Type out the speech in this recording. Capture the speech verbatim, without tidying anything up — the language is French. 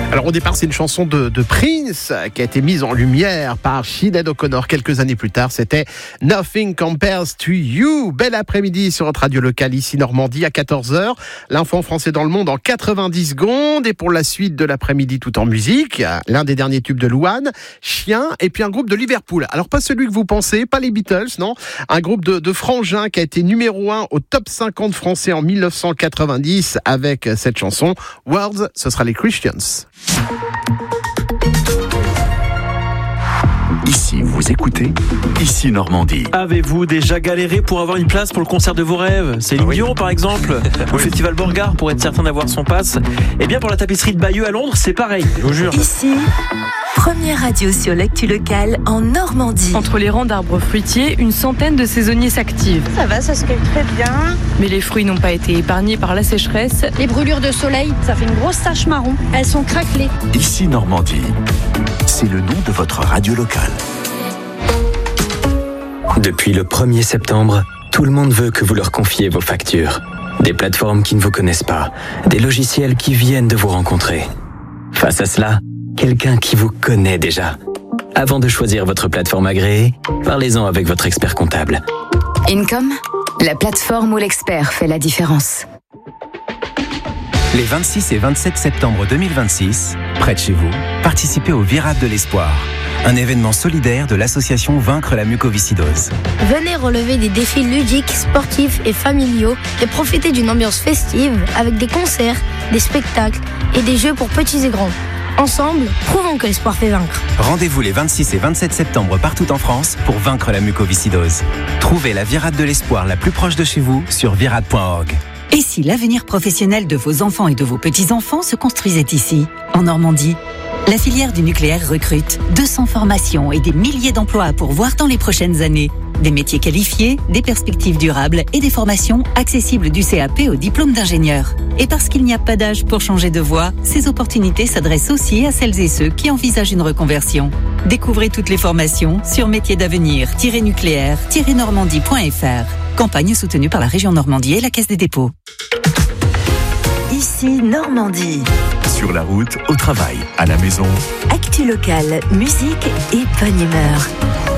Alors au départ, c'est une chanson de, de Prince qui a été mise en lumière par Sinéad O'Connor quelques années plus tard. C'était Nothing Compares to You. Bel après-midi sur notre radio locale ici Normandie à quatorze heures. L'info en français dans le monde en quatre-vingt-dix secondes. Et pour la suite de l'après-midi tout en musique, l'un des derniers tubes de Louane, Chien, et puis un groupe de Liverpool. Alors pas celui que vous pensez, pas les Beatles, non. Un groupe de, de frangins qui a été numéro un au top cinquante français en dix-neuf cent quatre-vingt-dix avec cette chanson Words. Ce sera les Christians. Ici, vous écoutez Ici Normandie. Avez-vous déjà galéré pour avoir une place pour le concert de vos rêves ? Céline oui. Dion, par exemple, au Festival Borgard, pour être certain d'avoir son pass. Eh bien, pour la tapisserie de Bayeux à Londres, c'est pareil, je vous jure. Ici, première radio sur l'actu locale en Normandie. Entre les rangs d'arbres fruitiers, une centaine de saisonniers s'activent. Ça va, ça se cueille très bien. Mais les fruits n'ont pas été épargnés par la sécheresse. Les brûlures de soleil, ça fait une grosse tache marron. Elles sont craquelées. Ici Normandie, c'est le nom de votre radio locale. Depuis le premier septembre, tout le monde veut que vous leur confiez vos factures. Des plateformes qui ne vous connaissent pas, des logiciels qui viennent de vous rencontrer. Face à cela, quelqu'un qui vous connaît déjà. Avant de choisir votre plateforme agréée, parlez-en avec votre expert comptable. Income, la plateforme où l'expert fait la différence. Les vingt-six et vingt-sept septembre deux mille vingt-six, près de chez vous, participez au Virade de l'Espoir, un événement solidaire de l'association Vaincre la mucoviscidose. Venez relever des défis ludiques, sportifs et familiaux et profitez d'une ambiance festive avec des concerts, des spectacles et des jeux pour petits et grands. Ensemble, prouvons que l'espoir fait vaincre. Rendez-vous les vingt-six et vingt-sept septembre partout en France pour vaincre la mucoviscidose. Trouvez la Virade de l'Espoir la plus proche de chez vous sur virade point org. Et si l'avenir professionnel de vos enfants et de vos petits-enfants se construisait ici, en Normandie ? La filière du nucléaire recrute deux cents formations et des milliers d'emplois à pourvoir dans les prochaines années. Des métiers qualifiés, des perspectives durables et des formations accessibles du C A P au diplôme d'ingénieur. Et parce qu'il n'y a pas d'âge pour changer de voie, ces opportunités s'adressent aussi à celles et ceux qui envisagent une reconversion. Découvrez toutes les formations sur métiers d'avenir tiret nucléaire tiret normandie point f r. Campagne soutenue par la région Normandie et la Caisse des dépôts. Ici Normandie. Sur la route, au travail, à la maison. Actu locale, musique et bonne humeur.